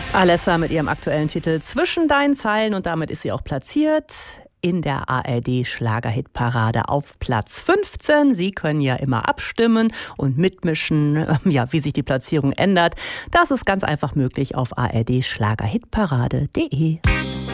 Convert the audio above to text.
Alessa mit ihrem aktuellen Titel Zwischen deinen Zeilen, und damit ist sie auch platziert in der ARD Schlagerhitparade auf Platz 15. Sie können ja immer abstimmen und mitmischen, wie sich die Platzierung ändert. Das ist ganz einfach möglich auf ardschlagerhitparade.de.